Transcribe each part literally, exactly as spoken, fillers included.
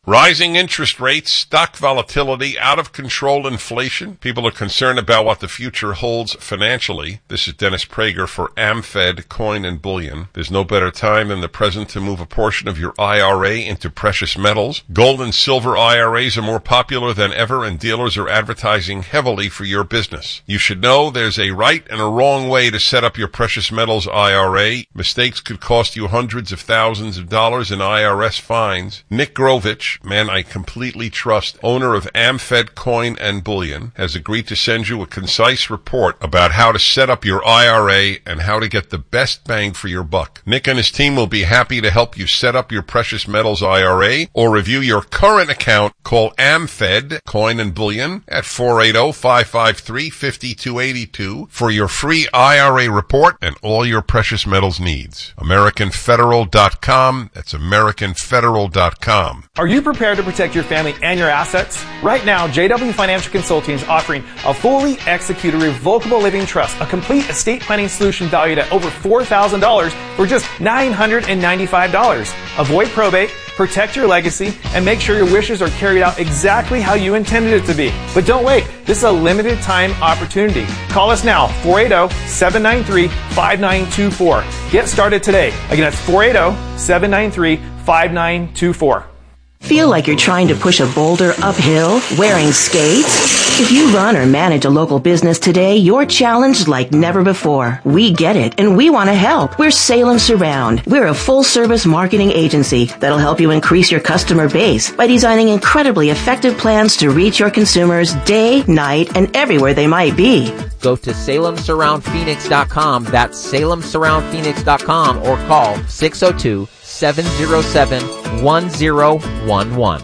Rising interest rates, stock volatility, out-of-control inflation. People are concerned about what the future holds financially. This is Dennis Prager for AmFed Coin and Bullion. There's no better time than the present to move a portion of your I R A into precious metals. Gold and silver I R As are more popular than ever, and dealers are advertising heavily for your business. You should know there's a right and a wrong way to set up your precious metals I R A. Mistakes could cost you hundreds of thousands of dollars in I R S fines. Nick Grovich, man I completely trust, owner of AmFed Coin and Bullion, has agreed to send you a concise report about how to set up your I R A and how to get the best bang for your buck. Nick and his team will be happy to help you set up your precious metals I R A or review your current account. Call AmFed Coin and Bullion at four eight zero, five five three, five two eight two for your free I R A report and all your precious metals needs. American Federal dot com. That's American Federal dot com. Are you prepared to protect your family and your assets? Right now, J W Financial Consulting is offering a fully executed revocable living trust, a complete estate planning solution valued at over four thousand dollars for just nine hundred ninety-five dollars. Avoid probate, protect your legacy, and make sure your wishes are carried out exactly how you intended it to be. But don't wait. This is a limited time opportunity. Call us now, four eight zero, seven nine three, five nine two four. Get started today. Again, that's four eight zero, seven nine three, five nine two four. Feel like you're trying to push a boulder uphill wearing skates? If you run or manage a local business today, you're challenged like never before. We get it, and we want to help. We're Salem Surround. We're a full-service marketing agency that'll help you increase your customer base by designing incredibly effective plans to reach your consumers day, night, and everywhere they might be. Go to Salem Surround Phoenix dot com. That's Salem Surround Phoenix dot com or call six oh two, seven oh seven, one oh one one.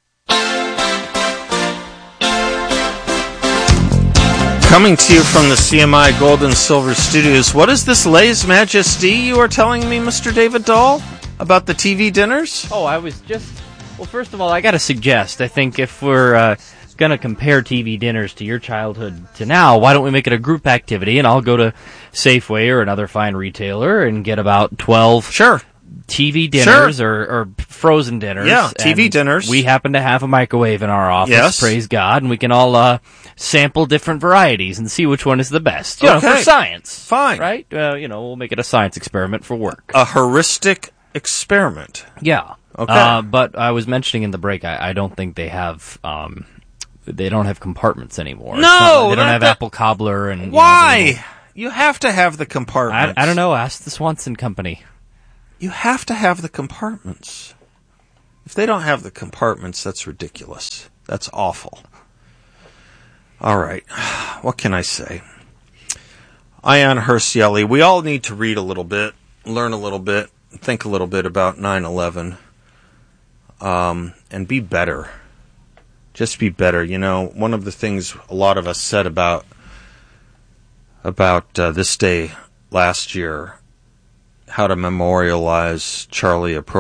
Coming to you from the C M I Gold and Silver Studios, what is this lèse majesté you are telling me, Mister David Dahl, about the T V dinners? Oh, I was just... Well, first of all, I got to suggest, I think if we're uh, going to compare T V dinners to your childhood to now, why don't we make it a group activity, and I'll go to Safeway or another fine retailer and get about twelve... Sure. T V dinners sure. or, or frozen dinners. Yeah, T V dinners. We happen to have a microwave in our office, yes. Praise God, and we can all uh, sample different varieties and see which one is the best. You okay. know, for science. Fine. Right? Uh, you know, we'll make it a science experiment for work. A heuristic experiment. Yeah. Okay. Uh, but I was mentioning in the break, I, I don't think they have... Um, they don't have compartments anymore. No! Not, they don't that, have that, apple cobbler and... Why? You know, you have to have the compartments. I, I don't know. Ask the Swanson Company. You have to have the compartments. If they don't have the compartments, that's ridiculous. That's awful. All right. What can I say? Ion Hirsieli, we all need to read a little bit, learn a little bit, think a little bit about nine eleven, um, and be better. Just be better. You know, one of the things a lot of us said about, about uh, this day last year, how to memorialize Charlie appropriately.